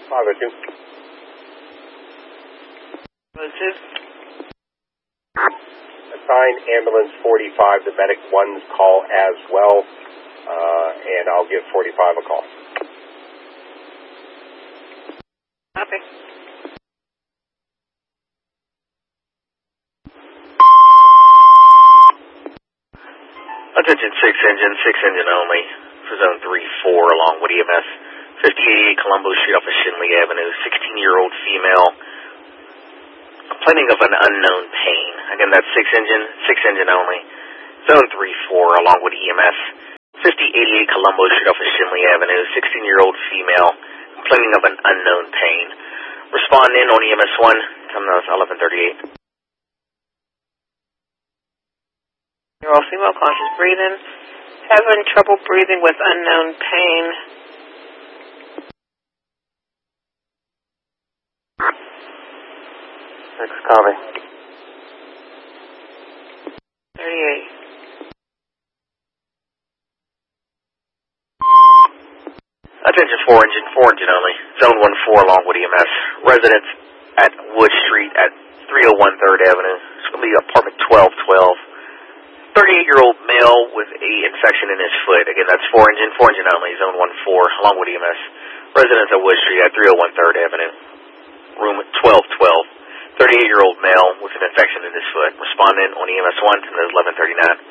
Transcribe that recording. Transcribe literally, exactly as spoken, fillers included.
five oh two. five oh two. Assign ambulance forty-five, the medic one's call as well, uh, and I'll give forty-five a call. Copy. Attention six engine, six engine only, for zone three four along with E M S. fifty eighty-eight Colombo Street off of Shinley Avenue, sixteen-year-old female, complaining of an unknown pain. Again, that's six engine, six engine only, zone three four along with E M S. fifty eighty-eight Colombo Street off of Shinley Avenue, sixteen-year-old female, complaining of an unknown pain. Respond in on E M S one, coming out eleven thirty-eight. You're all female, conscious breathing. Having trouble breathing with unknown pain. Six, copy. thirty-eight. Attention four engine, four engine only, zone one four along with E M S. Residents at Wood Street at three oh one third Avenue. It's going to be apartment twelve twelve. thirty-eight-year-old male with a infection in his foot. Again, that's four engine, four engine only, zone one four, along with E M S. Residents at Wood Street at three oh one third Avenue, room twelve twelve. thirty-eight-year-old male with an infection in his foot. Respondent on E M S one to eleven thirty-nine.